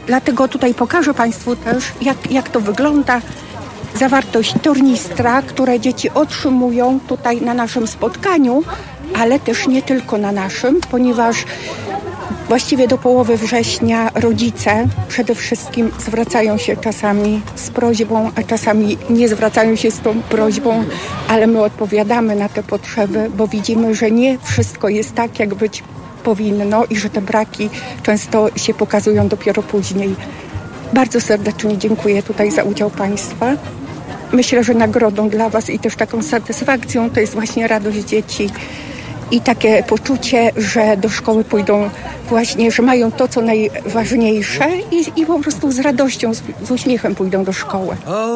Dlatego tutaj pokażę Państwu też, jak to wygląda. Zawartość tornistra, które dzieci otrzymują tutaj na naszym spotkaniu, ale też nie tylko na naszym, ponieważ właściwie do połowy września rodzice przede wszystkim zwracają się czasami z prośbą, a czasami nie zwracają się z tą prośbą, ale my odpowiadamy na te potrzeby, bo widzimy, że nie wszystko jest tak, jak być powinno i że te braki często się pokazują dopiero później. Bardzo serdecznie dziękuję tutaj za udział Państwa. Myślę, że nagrodą dla Was i też taką satysfakcją to jest właśnie radość dzieci i takie poczucie, że do szkoły pójdą właśnie, że mają to, co najważniejsze i po prostu z radością, z uśmiechem pójdą do szkoły.